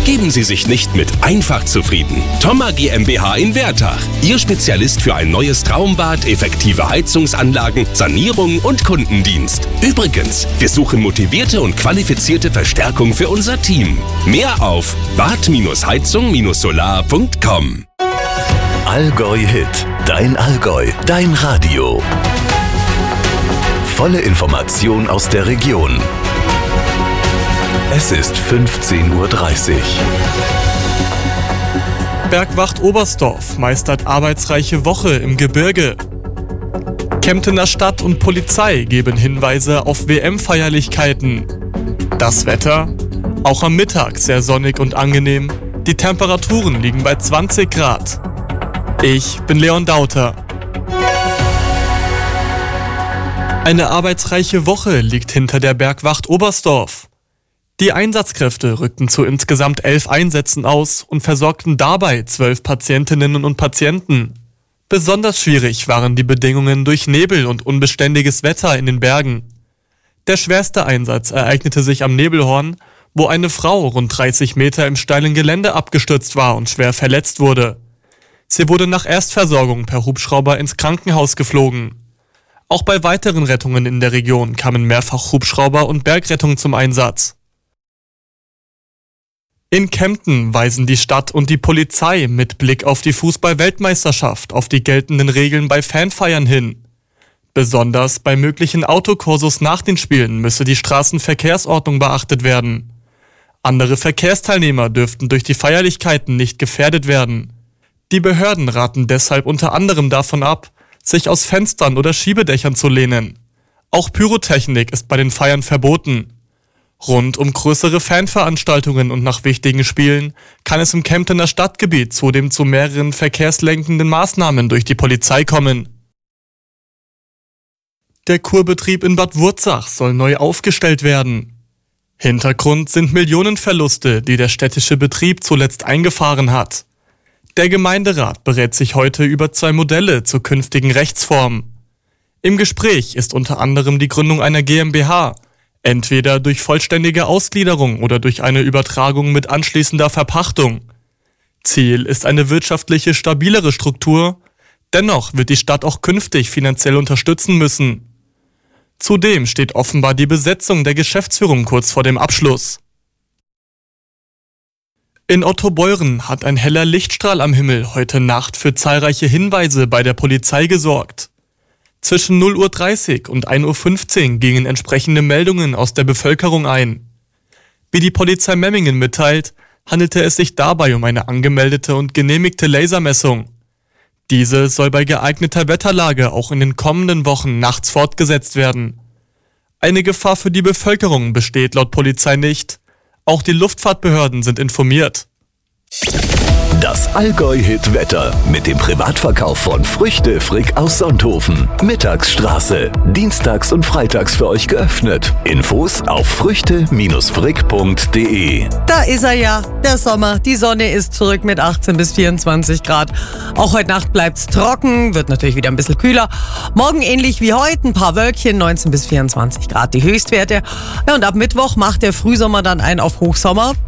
Geben Sie sich nicht mit einfach zufrieden. Thoma GmbH in Wertach. Ihr Spezialist für ein neues Traumbad, effektive Heizungsanlagen, Sanierung und Kundendienst. Übrigens, wir suchen motivierte und qualifizierte Verstärkung für unser Team. Mehr auf bad-heizung-solar.com. Allgäu Hit. Dein Allgäu. Dein Radio. Volle Information aus der Region. Es ist 15:30 Uhr. Bergwacht Oberstdorf meistert arbeitsreiche Woche im Gebirge. Kemptener Stadt und Polizei geben Hinweise auf WM-Feierlichkeiten. Das Wetter? Auch am Mittag sehr sonnig und angenehm. Die Temperaturen liegen bei 20 Grad. Ich bin Leon Dauter. Eine arbeitsreiche Woche liegt hinter der Bergwacht Oberstdorf. Die Einsatzkräfte rückten zu insgesamt 11 Einsätzen aus und versorgten dabei 12 Patientinnen und Patienten. Besonders schwierig waren die Bedingungen durch Nebel und unbeständiges Wetter in den Bergen. Der schwerste Einsatz ereignete sich am Nebelhorn, wo eine Frau rund 30 Meter im steilen Gelände abgestürzt war und schwer verletzt wurde. Sie wurde nach Erstversorgung per Hubschrauber ins Krankenhaus geflogen. Auch bei weiteren Rettungen in der Region kamen mehrfach Hubschrauber und Bergrettung zum Einsatz. In Kempten weisen die Stadt und die Polizei mit Blick auf die Fußball-Weltmeisterschaft auf die geltenden Regeln bei Fanfeiern hin. Besonders bei möglichen Autokursus nach den Spielen müsse die Straßenverkehrsordnung beachtet werden. Andere Verkehrsteilnehmer dürften durch die Feierlichkeiten nicht gefährdet werden. Die Behörden raten deshalb unter anderem davon ab, sich aus Fenstern oder Schiebedächern zu lehnen. Auch Pyrotechnik ist bei den Feiern verboten. Rund um größere Fanveranstaltungen und nach wichtigen Spielen kann es im Kemptener Stadtgebiet zudem zu mehreren verkehrslenkenden Maßnahmen durch die Polizei kommen. Der Kurbetrieb in Bad Wurzach soll neu aufgestellt werden. Hintergrund sind Millionenverluste, die der städtische Betrieb zuletzt eingefahren hat. Der Gemeinderat berät sich heute über 2 Modelle zur künftigen Rechtsform. Im Gespräch ist unter anderem die Gründung einer GmbH, entweder durch vollständige Ausgliederung oder durch eine Übertragung mit anschließender Verpachtung. Ziel ist eine wirtschaftliche, stabilere Struktur. Dennoch wird die Stadt auch künftig finanziell unterstützen müssen. Zudem steht offenbar die Besetzung der Geschäftsführung kurz vor dem Abschluss. In Ottobeuren hat ein heller Lichtstrahl am Himmel heute Nacht für zahlreiche Hinweise bei der Polizei gesorgt. Zwischen 0:30 Uhr und 1:15 Uhr gingen entsprechende Meldungen aus der Bevölkerung ein. Wie die Polizei Memmingen mitteilt, handelte es sich dabei um eine angemeldete und genehmigte Lasermessung. Diese soll bei geeigneter Wetterlage auch in den kommenden Wochen nachts fortgesetzt werden. Eine Gefahr für die Bevölkerung besteht laut Polizei nicht. Auch die Luftfahrtbehörden sind informiert. Das Allgäu-Hit-Wetter mit dem Privatverkauf von Früchte Frick aus Sonthofen. Mittagsstraße. Dienstags und freitags für euch geöffnet. Infos auf früchte-frick.de. Da ist er ja, der Sommer. Die Sonne ist zurück mit 18 bis 24 Grad. Auch heute Nacht bleibt's trocken, wird natürlich wieder ein bisschen kühler. Morgen ähnlich wie heute, ein paar Wölkchen, 19 bis 24 Grad die Höchstwerte. Ja, und ab Mittwoch macht der Frühsommer dann einen auf Hochsommer.